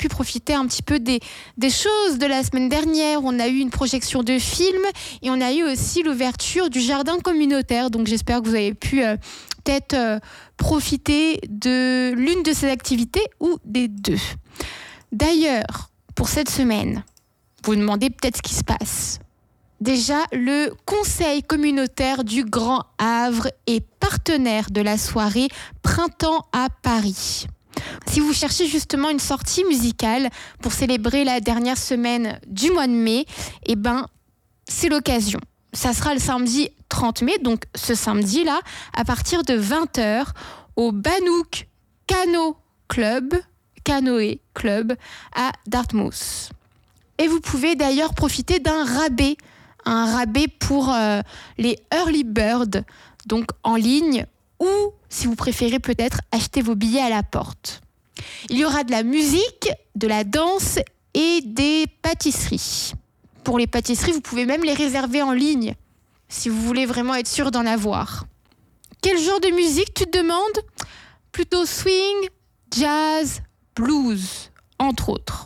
pu profiter un petit peu des choses de la semaine dernière. On a eu une projection de film et on a eu aussi l'ouverture du jardin communautaire. Donc j'espère que vous avez pu peut-être profiter de l'une de ces activités ou des deux. D'ailleurs, pour cette semaine, vous vous demandez peut-être ce qui se passe. Déjà, le Conseil communautaire du Grand Havre est partenaire de la soirée Printemps à Paris. Si vous cherchez justement une sortie musicale pour célébrer la dernière semaine du mois de mai, eh ben, c'est l'occasion. Ça sera le samedi 30 mai, donc ce samedi-là, à partir de 20h, au Banouk Canoë Club à Dartmouth. Et vous pouvez d'ailleurs profiter d'un rabais pour les early birds, donc en ligne, ou si vous préférez peut-être acheter vos billets à la porte. Il y aura de la musique, de la danse et des pâtisseries. Pour les pâtisseries, vous pouvez même les réserver en ligne, si vous voulez vraiment être sûr d'en avoir. Quel genre de musique tu te demandes ? Plutôt swing, jazz, blues, entre autres.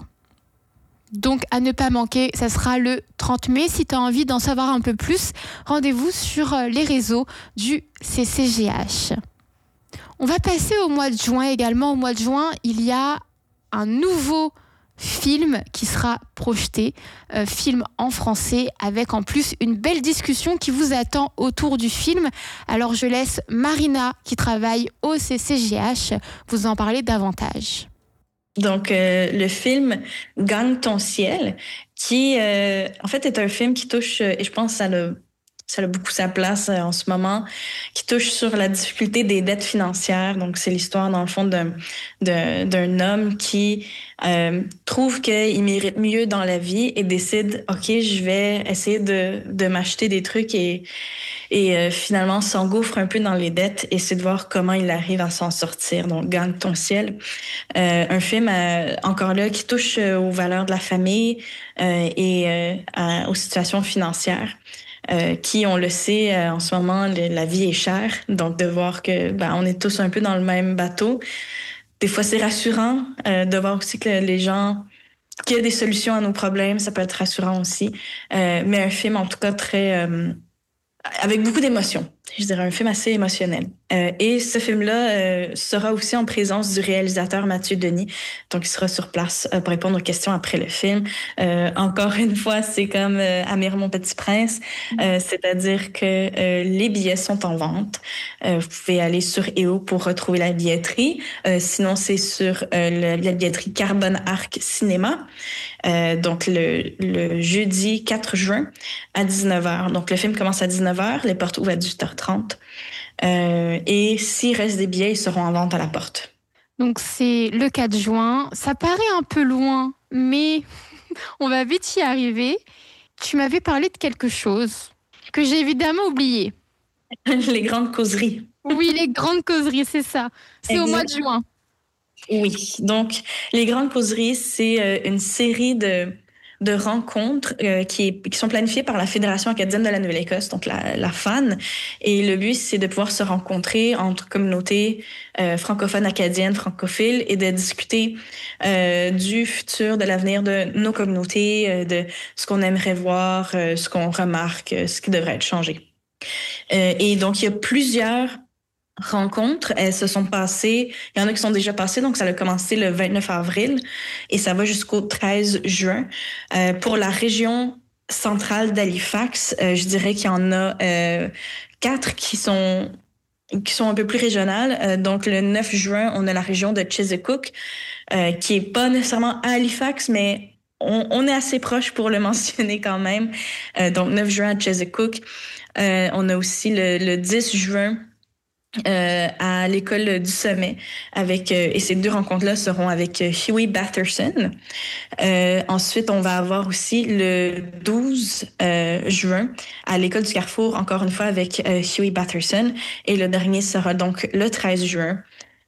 Donc à ne pas manquer, ça sera le 30 mai. Si tu as envie d'en savoir un peu plus, rendez-vous sur les réseaux du CCGH. On va passer au mois de juin également. Au mois de juin, il y a un nouveau film qui sera projeté, film en français, avec en plus une belle discussion qui vous attend autour du film. Alors je laisse Marina, qui travaille au CCGH, vous en parler davantage. Donc, le film « Gagne ton ciel », qui, en fait, est un film qui touche, et je pense que ça a beaucoup sa place en ce moment, qui touche sur la difficulté des dettes financières. Donc, c'est l'histoire, dans le fond, d'un homme qui trouve qu'il mérite mieux dans la vie et décide, OK, je vais essayer de m'acheter des trucs et finalement s'engouffre un peu dans les dettes et c'est de voir comment il arrive à s'en sortir. Donc, Gagne ton ciel. Un film, encore là, qui touche aux valeurs de la famille et aux situations financières. Qui, on le sait, en ce moment, la vie est chère. Donc, de voir que on est tous un peu dans le même bateau. Des fois, c'est rassurant de voir aussi que les gens, qu'il y a des solutions à nos problèmes. Ça peut être rassurant aussi. Mais un film, en tout cas, très... avec beaucoup d'émotions. Je dirais un film assez émotionnel. Et ce film-là sera aussi en présence du réalisateur Mathieu Denis. Donc, il sera sur place pour répondre aux questions après le film. Encore une fois, c'est comme Amir mon petit prince. C'est-à-dire que les billets sont en vente. Vous pouvez aller sur EO pour retrouver la billetterie. Sinon, c'est sur la billetterie Carbone Arc Cinéma. Donc, le jeudi 4 juin à 19h. Donc, le film commence à 19h. Les portes ouvrent à 18h30. Et s'il reste des billets, ils seront en vente à la porte. Donc c'est le 4 juin. Ça paraît un peu loin, mais on va vite y arriver. Tu m'avais parlé de quelque chose que j'ai évidemment oublié. Les grandes causeries. Oui, les grandes causeries, c'est ça. C'est exact. Au mois de juin. Oui, donc les grandes causeries, c'est une série de rencontres qui sont planifiées par la Fédération acadienne de la Nouvelle-Écosse, donc la FAN. Et le but, c'est de pouvoir se rencontrer entre communautés francophones acadiennes, francophiles, et de discuter du futur, de l'avenir de nos communautés, de ce qu'on aimerait voir, ce qu'on remarque, ce qui devrait être changé. Et donc, il y a plusieurs rencontres. Elles se sont passées, il y en a qui sont déjà passées, donc ça a commencé le 29 avril et ça va jusqu'au 13 juin. Pour la région centrale d'Halifax, je dirais qu'il y en a 4 qui sont un peu plus régionales. Donc, le 9 juin, on a la région de Chesapeake, qui est pas nécessairement à Halifax, mais on est assez proche pour le mentionner quand même. Donc, 9 juin à Chesapeake. On a aussi le 10 juin à l'école du sommet avec et ces 2 rencontres-là seront avec Huey Batterson. Ensuite, on va avoir aussi le 12 juin à l'école du Carrefour, encore une fois avec Huey Batterson. Et le dernier sera donc le 13 juin.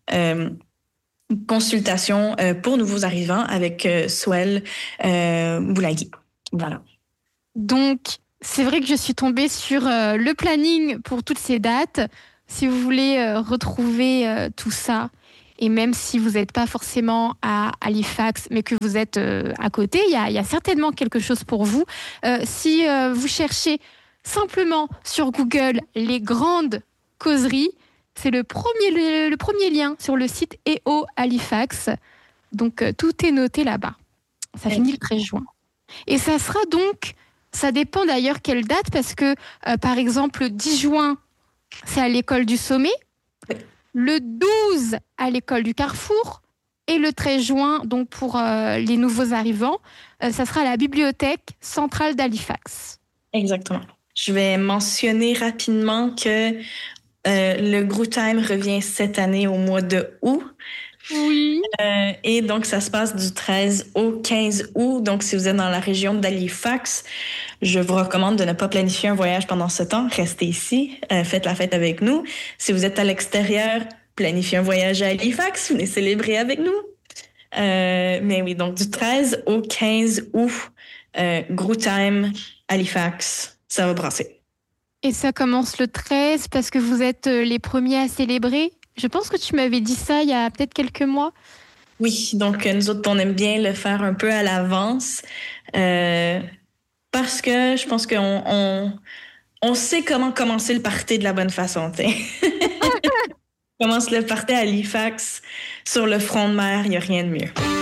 Consultation pour nouveaux arrivants avec Swell Boulagui. Voilà. Donc, c'est vrai que je suis tombée sur le planning pour toutes ces dates. Si vous voulez retrouver tout ça, Et même si vous n'êtes pas forcément à Halifax, mais que vous êtes à côté, il y a certainement quelque chose pour vous. Si vous cherchez simplement sur Google les grandes causeries, c'est le premier lien sur le site EO Halifax. Donc, tout est noté là-bas. Ça finit le 13 juin. Et ça sera donc, ça dépend d'ailleurs quelle date, parce que, par exemple, le 10 juin, c'est à l'école du Sommet, le 12 à l'école du Carrefour, et le 13 juin, donc pour les nouveaux arrivants, ça sera à la bibliothèque centrale d'Halifax. Exactement. Je vais mentionner rapidement que le Gru Time revient cette année au mois de août. Oui. Et donc, ça se passe du 13 au 15 août. Donc, si vous êtes dans la région d'Halifax, je vous recommande de ne pas planifier un voyage pendant ce temps. Restez ici, faites la fête avec nous. Si vous êtes à l'extérieur, planifiez un voyage à Halifax, venez célébrer avec nous. Mais oui, donc du 13 au 15 août, Gru Time, Halifax, ça va brasser. Et ça commence le 13 parce que vous êtes les premiers à célébrer. Je pense que tu m'avais dit ça il y a peut-être quelques mois. Oui, donc nous autres, on aime bien le faire un peu à l'avance parce que je pense qu'on sait comment commencer le party de la bonne façon. Commence le party à Halifax sur le front de mer, il n'y a rien de mieux.